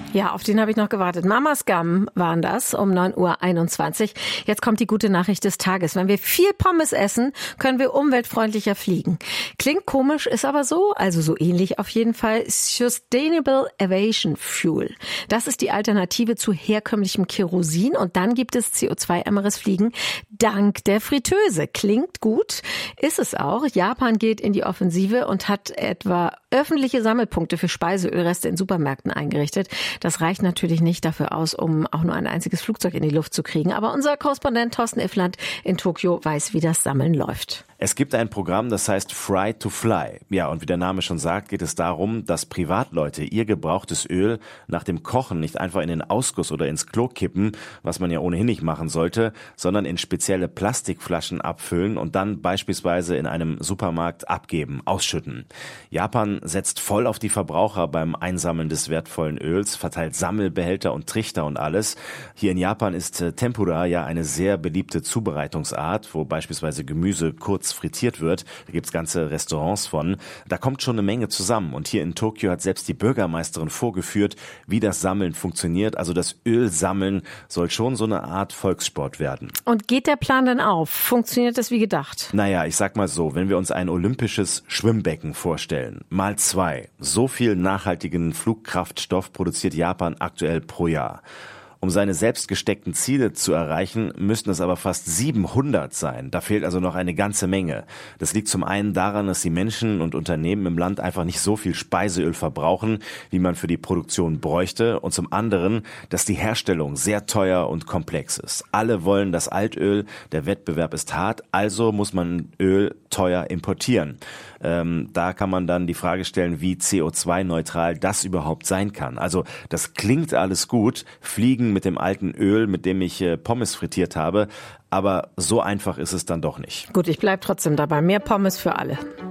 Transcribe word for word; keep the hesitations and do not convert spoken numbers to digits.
Ja, auf den habe ich noch gewartet. Mamas Gum waren das um neun Uhr einundzwanzig. Jetzt kommt die gute Nachricht des Tages. Wenn wir viel Pommes essen, können wir umweltfreundlicher fliegen. Klingt komisch, ist aber so, also so ähnlich auf jeden Fall. Sustainable Aviation Fuel. Das ist die Alternative zu herkömmlichem Kerosin. Und dann gibt es C O zwei ärmeres Fliegen dank der Fritteuse. Klingt gut, ist es auch. Japan geht in die Offensive und hat etwa öffentliche Sammelpunkte für Speiseölreste in Supermärkten eingerichtet. Das reicht natürlich nicht dafür aus, um auch nur ein einziges Flugzeug in die Luft zu kriegen. Aber unser Korrespondent Thorsten Iffland in Tokio weiß, wie das Sammeln läuft. Es gibt ein Programm, das heißt Fry to Fly. Ja, und wie der Name schon sagt, geht es darum, dass Privatleute ihr gebrauchtes Öl nach dem Kochen nicht einfach in den Ausguss oder ins Klo kippen, was man ja ohnehin nicht machen sollte, sondern in spezielle Plastikflaschen abfüllen und dann beispielsweise in einem Supermarkt abgeben, ausschütten. Japan setzt voll auf die Verbraucher beim Einsammeln des wertvollen Öls, verteilt Sammelbehälter und Trichter und alles. Hier in Japan ist Tempura ja eine sehr beliebte Zubereitungsart, wo beispielsweise Gemüse kurz frittiert wird. Da gibt's ganze Restaurants von. Da kommt schon eine Menge zusammen. Und hier in Tokio hat selbst die Bürgermeisterin vorgeführt, wie das Sammeln funktioniert. Also das Ölsammeln soll schon so eine Art Volkssport werden. Und geht der Plan denn auf? Funktioniert das wie gedacht? Naja, ich sag mal so, wenn wir uns ein olympisches Schwimmbecken vorstellen, mal zwei, so viel nachhaltigen Flugkraftstoff produziert Japan aktuell pro Jahr. Um seine selbst gesteckten Ziele zu erreichen, müssten es aber fast siebenhundert sein. Da fehlt also noch eine ganze Menge. Das liegt zum einen daran, dass die Menschen und Unternehmen im Land einfach nicht so viel Speiseöl verbrauchen, wie man für die Produktion bräuchte. Und zum anderen, dass die Herstellung sehr teuer und komplex ist. Alle wollen das Altöl, der Wettbewerb ist hart, also muss man Öl teuer importieren. Ähm, da kann man dann die Frage stellen, wie C O zwei neutral das überhaupt sein kann. Also das klingt alles gut, Fliegen mit dem alten Öl, mit dem ich äh, Pommes frittiert habe, aber so einfach ist es dann doch nicht. Gut, ich bleib trotzdem dabei. Mehr Pommes für alle.